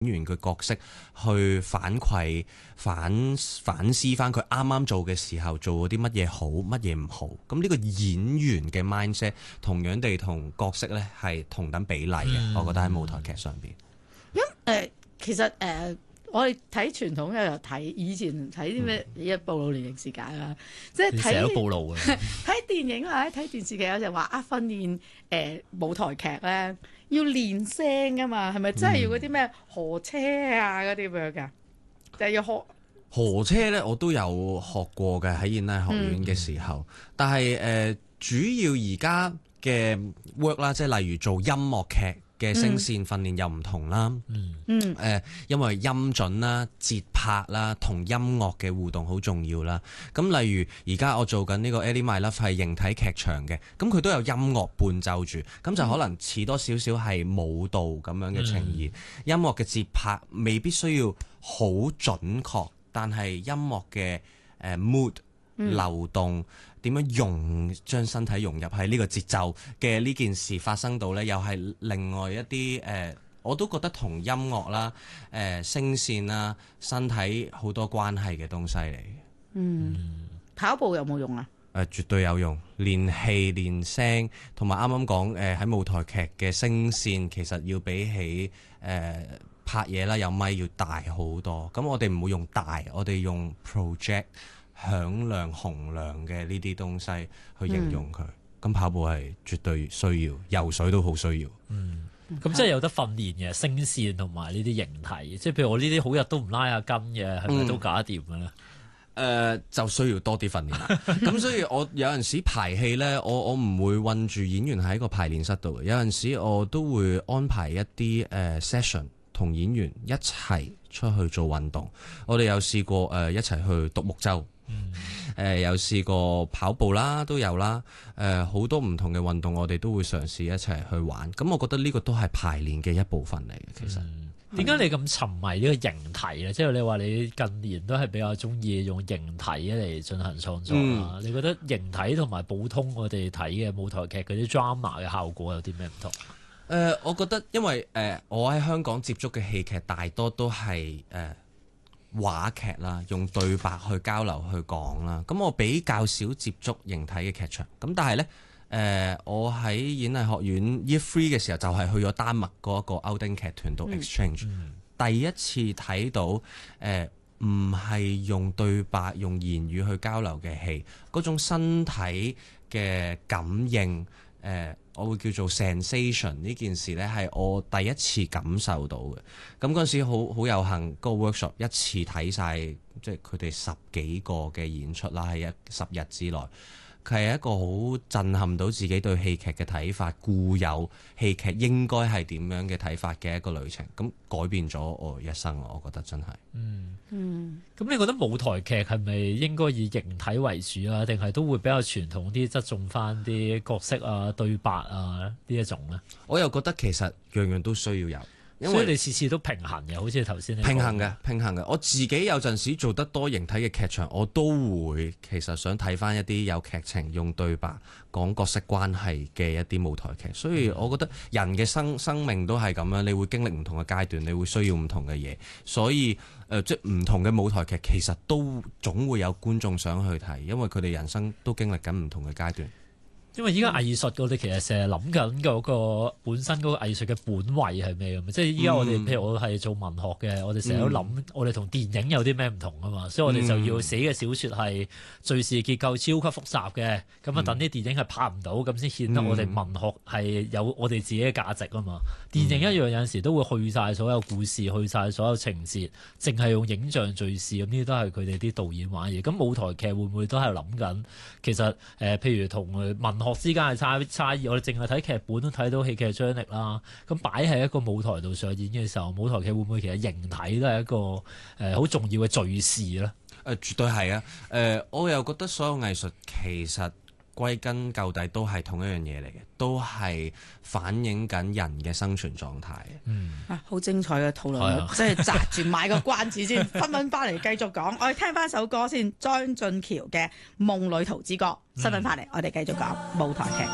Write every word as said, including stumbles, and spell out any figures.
演員嘅角色去反饋、反反思翻佢啱啱做嘅時候做咗啲乜嘢好，乜嘢唔好。咁呢個演員嘅 mindset 同樣地同角色呢係同等比例嘅，嗯、我覺得喺舞台劇上邊。 咁誒、呃，其實誒、呃，我哋睇傳統嘅又睇以前睇啲咩，而家暴露年齡時間啦，即係睇暴露嘅睇電影或者睇電視劇有時話啊，訓練誒舞台劇咧。要練聲㗎嘛，係咪真係要嗰啲咩河車啊嗰啲咁樣㗎？就係要學河車咧，我都有學過嘅喺演藝學院嘅時候。嗯、但係誒、呃，主要而家嘅 work 啦，即係例如做音樂劇嘅聲線訓練又唔同啦。嗯嗯。誒、呃，因為音準啦、節拍啦，同音樂嘅互動好重要啦。咁例如而家我做緊呢個 Ellie My Love 係形體劇場嘅，咁佢都有音樂伴奏住，咁就可能似多少少係舞蹈咁樣嘅呈現。嗯、音樂嘅節拍未必需要好準確，但係音樂嘅誒 mood 流動點樣融將身體融入喺呢個節奏嘅呢件事發生到呢，又係另外一啲誒、呃，我都覺得同音樂啦、誒、呃、聲線啦、身體好多關係嘅東西嚟。 嗯，跑步有冇用啊？誒、 呃，絕對有用，練氣練聲，同埋啱啱講誒喺舞台劇嘅聲線，其實要比起誒、呃、拍嘢啦有咪要大好多。咁我哋唔會用大，我哋用 project。響亮洪亮嘅呢啲東西去形容佢，咁、嗯、跑步係絕對需要，游水都好需要。嗯， 咁即係有得訓練嘅聲線同埋呢啲形體，即係譬如我呢啲好日都唔拉下筋嘅，係咪都搞得掂嘅咧？誒、 呃，就需要多啲訓練。咁所以我有陣時排戲呢，我我唔會韞住演員喺個排練室度，有陣時我都會安排一啲誒、呃、session 同演員一齊出去做運動。我哋有試過誒、呃、一齊去獨木舟。誒、嗯呃，有試過跑步啦，都有啦。誒、呃，好多唔同嘅運動，我哋都會嘗試一齊去玩。咁我覺得呢個都係排練嘅一部分嚟嘅。其實， 點解、嗯、你咁沉迷呢個形體咧？即係你話你近年都係比較中意用形體嚟進行創作啦。嗯、你覺得形體同埋普通我哋睇嘅舞台劇嗰啲 drama 嘅效果有啲咩唔同？誒、 呃，我覺得因為誒、呃，我喺香港接觸嘅戲劇大多都係誒。呃話劇啦，用對白去交流去講啦，咁我比較少接觸形體嘅劇場。咁但係呢，誒、呃、我喺演藝學院 Year Three 嘅時候，就係、是、去咗丹麥嗰一個歐丁劇團度 exchange，、嗯、第一次睇到誒唔係用對白、用言語去交流嘅戲，嗰種身體嘅感應，誒、呃、我會叫做 sensation 呢件事呢，係我第一次感受到嘅。咁嗰陣時好好有幸，嗰個 workshop 一次睇晒，即係佢哋十幾個嘅演出啦，喺一十日之內。佢係一個好震撼到自己對戲劇嘅睇法，固有戲劇應該係點樣嘅睇法嘅一個旅程，咁改變咗我一生，我覺得真係。嗯嗯，咁你覺得舞台劇係咪應該以形體為主啊，定係都會比較傳統啲，側重翻啲角色啊、對白啊呢一種呢？ 我又覺得其實樣樣都需要有。 因為所以你次次都平衡嘅，好似頭先你平衡嘅，平衡嘅。我自己有陣時做得多形體嘅劇場，我都會其實想睇翻一啲有劇情、用對白講角色關係嘅一啲舞台劇。所以我覺得人嘅生生命都係咁樣，你會經歷唔同嘅階段，你會需要唔同嘅嘢。所以誒、呃，即係唔同嘅舞台劇，其實都總會有觀眾想去睇，因為佢哋人生都經歷緊唔同嘅階段。 因為依家藝術我哋其實成日諗緊嗰個本身嗰個藝術嘅本位係咩咁啊？即係依家我哋、嗯、譬如我係做文學嘅，我哋成日都諗我哋同電影有啲咩唔同啊嘛，所以我哋就要寫嘅小説係敘事結構超級複雜嘅，咁啊等啲電影係拍唔到，咁先顯得我哋文學係有我哋自己嘅價值啊嘛。電影一樣有陣時都會去晒所有故事，去晒所有情節，淨係用影像敘事，咁呢啲都係佢哋啲導演玩嘢。咁舞台劇會唔會都係諗緊？其實誒、呃，譬如同文學之間嘅差差異，我哋淨係睇劇本都睇到戲劇張力啦。咁擺喺一個舞台度上演嘅時候，舞台劇會唔會其實形體都係一個誒好、呃、重要嘅敘事咧？誒、 呃，絕對係啊！誒、呃，我又覺得所有藝術其實歸根究底都係同一樣嘢嚟嘅，都係反映緊人嘅生存狀態。嗯， 啊，好精彩嘅討論，即係扎住買個關子先，分分翻嚟繼續講。我哋聽翻首歌先，張進喬嘅《夢旅途之歌》。新聞翻嚟，我哋繼續講舞台劇。